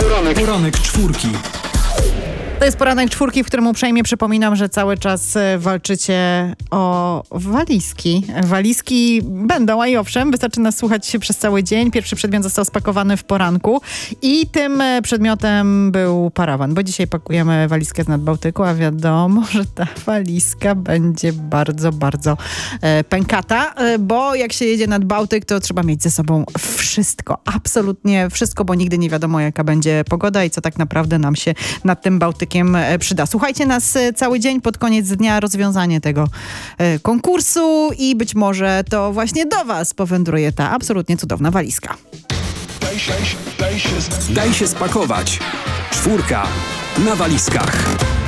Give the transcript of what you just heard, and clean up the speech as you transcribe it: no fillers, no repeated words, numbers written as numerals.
Poranek czwórki. To jest poranek czwórki, w którym uprzejmie przypominam, że cały czas walczycie o walizki. Walizki będą, a i owszem, wystarczy nas słuchać się przez cały dzień. Pierwszy przedmiot został spakowany w poranku i tym przedmiotem był parawan, bo dzisiaj pakujemy walizkę z Nadbałtyku, a wiadomo, że ta walizka będzie bardzo, bardzo pękata, bo jak się jedzie nad Bałtyk, to trzeba mieć ze sobą wszystko, absolutnie wszystko, bo nigdy nie wiadomo, jaka będzie pogoda i co tak naprawdę nam się nad tym Bałtykiem przyda. Słuchajcie nas cały dzień, pod koniec dnia rozwiązanie tego konkursu i być może to właśnie do was powędruje ta absolutnie cudowna walizka. Daj się spakować. Czwórka na walizkach.